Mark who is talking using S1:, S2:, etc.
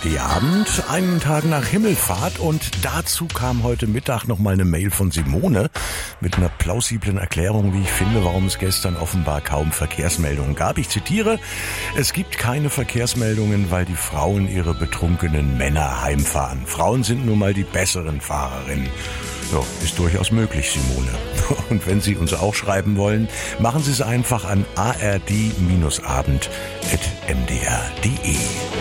S1: ARD-Abend, einen Tag nach Himmelfahrt, und dazu kam heute Mittag nochmal eine Mail von Simone mit einer plausiblen Erklärung, wie ich finde, warum es gestern offenbar kaum Verkehrsmeldungen gab. Ich zitiere: Es gibt keine Verkehrsmeldungen, weil die Frauen ihre betrunkenen Männer heimfahren. Frauen sind nun mal die besseren Fahrerinnen. So, ist durchaus möglich, Simone. Und wenn Sie uns auch schreiben wollen, machen Sie es einfach an ard-abend@mdr.de.